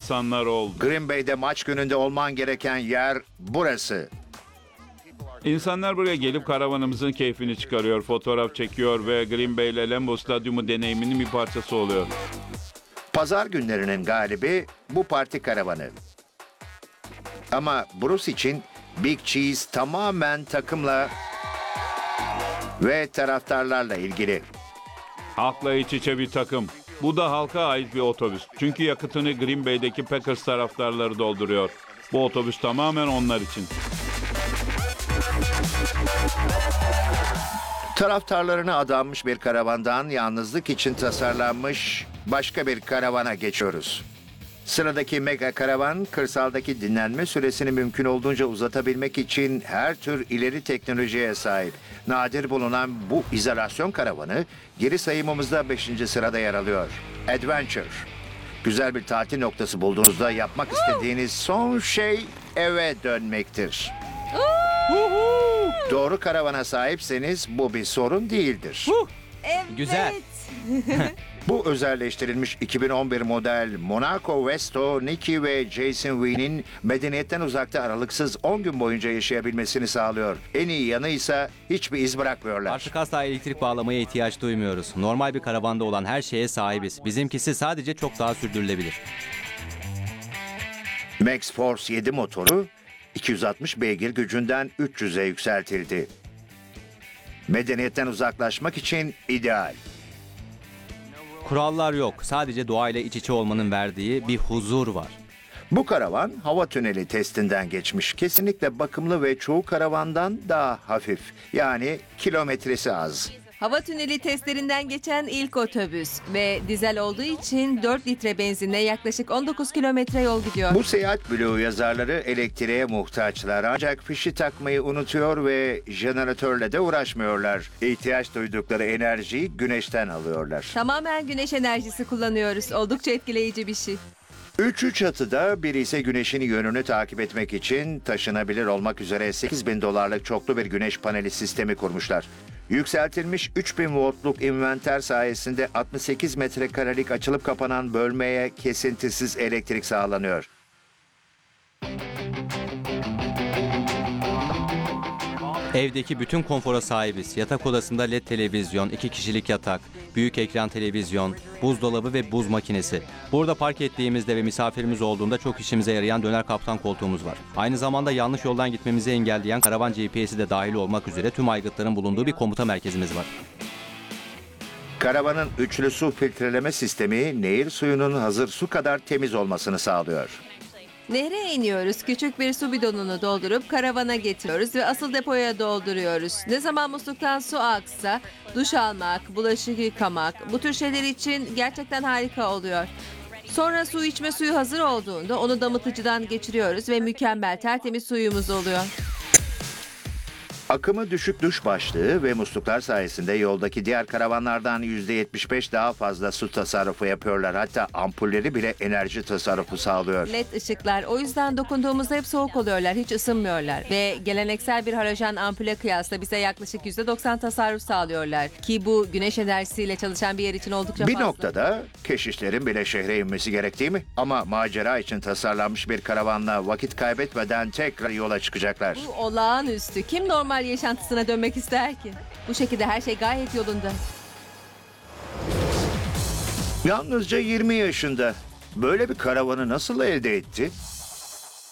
insanlar oldu. Green Bay'de maç gününde olman gereken yer burası. İnsanlar buraya gelip karavanımızın keyfini çıkarıyor, fotoğraf çekiyor ve Green Bay ile Lambeau Stadyumu deneyiminin bir parçası oluyor. Pazar günlerinin galibi bu parti karavanı. Ama Bruce için Big Cheese tamamen takımla ve taraftarlarla ilgili. Halkla iç içe bir takım. Bu da halka ait bir otobüs. Çünkü yakıtını Green Bay'deki Packers taraftarları dolduruyor. Bu otobüs tamamen onlar için. Taraftarlarına adanmış bir karavandan yalnızlık için tasarlanmış başka bir karavana geçiyoruz. Sıradaki mega karavan, kırsaldaki dinlenme süresini mümkün olduğunca uzatabilmek için her tür ileri teknolojiye sahip. Nadir bulunan bu izolasyon karavanı geri sayımımızda 5. sırada yer alıyor. Adventure. Güzel bir tatil noktası bulduğunuzda yapmak istediğiniz son şey eve dönmektir. Doğru karavana sahipseniz bu bir sorun değildir. Evet. Güzel. Bu özelleştirilmiş 2011 model Monaco Vesto, Nicky ve Jason Wynne'in medeniyetten uzakta aralıksız 10 gün boyunca yaşayabilmesini sağlıyor. En iyi yanı ise hiçbir iz bırakmıyorlar. Artık asla elektrik bağlamaya ihtiyaç duymuyoruz. Normal bir karavanda olan her şeye sahibiz. Bizimkisi sadece çok daha sürdürülebilir. Max Force 7 motoru 260 beygir gücünden 300'e yükseltildi. Medeniyetten uzaklaşmak için ideal. Kurallar yok. Sadece doğayla iç içe olmanın verdiği bir huzur var. Bu karavan hava tüneli testinden geçmiş. Kesinlikle bakımlı ve çoğu karavandan daha hafif. Yani kilometresi az. Hava tüneli testlerinden geçen ilk otobüs ve dizel olduğu için 4 litre benzinle yaklaşık 19 kilometre yol gidiyor. Bu seyahat bloğu yazarları elektriğe muhtaçlar ancak fişi takmayı unutuyor ve jeneratörle de uğraşmıyorlar. İhtiyaç duydukları enerjiyi güneşten alıyorlar. Tamamen güneş enerjisi kullanıyoruz. Oldukça etkileyici bir şey. Üçü çatıda, biri ise güneşin yönünü takip etmek için taşınabilir olmak üzere $8.000 çoklu bir güneş paneli sistemi kurmuşlar. Yükseltilmiş 3000 voltluk inventer sayesinde 68 metrekarelik açılıp kapanan bölmeye kesintisiz elektrik sağlanıyor. Evdeki bütün konfora sahibiz. Yatak odasında LED televizyon, 2 kişilik yatak, büyük ekran televizyon, buzdolabı ve buz makinesi. Burada park ettiğimizde ve misafirimiz olduğunda çok işimize yarayan döner kaptan koltuğumuz var. Aynı zamanda yanlış yoldan gitmemizi engelleyen karavan GPS'i de dahil olmak üzere tüm aygıtların bulunduğu bir komuta merkezimiz var. Karavanın üçlü su filtreleme sistemi nehir suyunun hazır su kadar temiz olmasını sağlıyor. Nehre iniyoruz. Küçük bir su bidonunu doldurup karavana getiriyoruz ve asıl depoya dolduruyoruz. Ne zaman musluktan su aksa duş almak, bulaşık yıkamak bu tür şeyler için gerçekten harika oluyor. Sonra su içme suyu hazır olduğunda onu damıtıcıdan geçiriyoruz ve mükemmel tertemiz suyumuz oluyor. Akımı düşük duş başlığı ve musluklar sayesinde yoldaki diğer karavanlardan %75 daha fazla su tasarrufu yapıyorlar. Hatta ampulleri bile enerji tasarrufu sağlıyor. LED ışıklar o yüzden dokunduğumuzda hep soğuk oluyorlar, hiç ısınmıyorlar. Ve geleneksel bir halojen ampule kıyasla bize yaklaşık %90 tasarruf sağlıyorlar. Ki bu güneş enerjisiyle çalışan bir yer için oldukça Bir fazla. noktada keşişlerin bile şehre inmesi gerektiği mi? Ama macera için tasarlanmış bir karavanla vakit kaybetmeden tekrar yola çıkacaklar. Bu olağanüstü. Kim normal yaşantısına dönmek ister ki? Bu şekilde her şey gayet yolunda. Yalnızca 20 yaşında. Böyle bir karavanı nasıl elde etti?